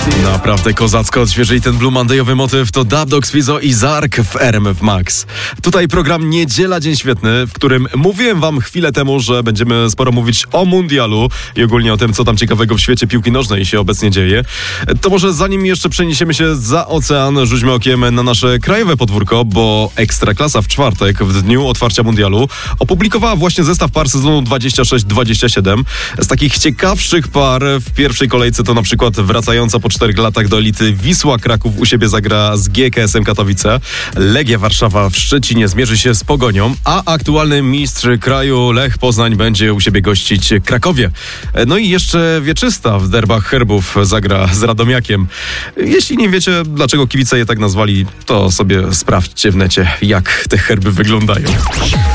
Naprawdę kozacko odświeżyli ten Blue Monday'owy motyw. To Dub Dogs, Fizo i Zark w RMF Max. Tutaj program Niedziela Dzień Świetny, w którym mówiłem wam chwilę temu, że będziemy sporo mówić o mundialu i ogólnie o tym, co tam ciekawego w świecie piłki nożnej się obecnie dzieje. To może zanim jeszcze przeniesiemy się za ocean, rzućmy okiem na nasze krajowe podwórko, bo Ekstraklasa w czwartek, w dniu otwarcia mundialu, opublikowała właśnie zestaw par sezonu 26-27. Z takich ciekawszych par w pierwszej kolejce to na przykład wracająca po 4 latach do elity Wisła Kraków u siebie zagra z GKS-em Katowice. Legia Warszawa w Szczecinie zmierzy się z Pogonią, a aktualny mistrz kraju Lech Poznań będzie u siebie gościć Krakowie. No i jeszcze Wieczysta w derbach herbów zagra z Radomiakiem. Jeśli nie wiecie, dlaczego kibice je tak nazwali, to sobie sprawdźcie w necie, jak te herby wyglądają.